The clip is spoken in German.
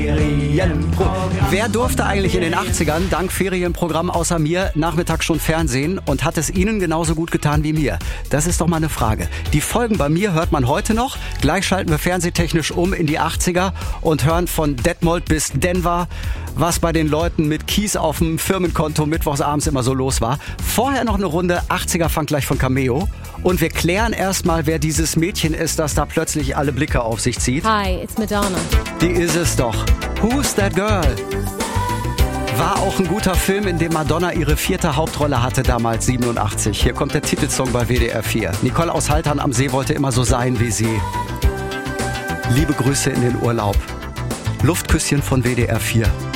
Wer durfte eigentlich in den 80ern dank Ferienprogramm außer mir nachmittags schon Fernsehen und hat es Ihnen genauso gut getan wie mir? Das ist doch mal eine Frage. Die Folgen bei mir hört man heute noch. Gleich schalten wir fernsehtechnisch um in die 80er und hören von Detmold bis Denver, was bei den Leuten mit Kies auf dem Firmenkonto mittwochsabends immer so los war. Vorher noch eine Runde 80er Funk gleich von Cameo. Und wir klären erstmal, wer dieses Mädchen ist, das da plötzlich alle Blicke auf sich zieht. Hi, it's Madonna. Die ist es doch. Who's That Girl? War auch ein guter Film, in dem Madonna ihre 4. Hauptrolle hatte, damals 87. Hier kommt der Titelsong bei WDR 4. Nicole aus Haltern am See wollte immer so sein wie sie. Liebe Grüße in den Urlaub. Luftküsschen von WDR 4.